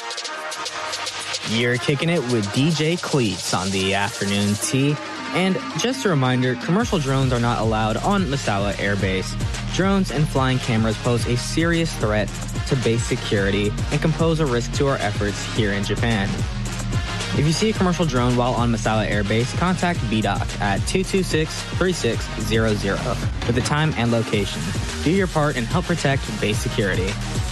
You're kicking it with DJ Cleats on the afternoon tea. And just a reminder, commercial drones are not allowed on Misawa Air Base. Drones and flying cameras pose a serious threat to base security and can pose a risk to our efforts here in Japan. If you see a commercial drone while on Misawa Air Base, contact BDOC at 226-3600 with the time and location. Do your part and help protect base security.